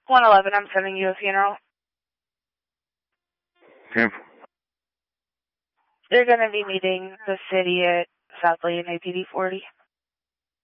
111, I'm sending you a funeral. Okay. They're going to be meeting the city at South Lane APD 40.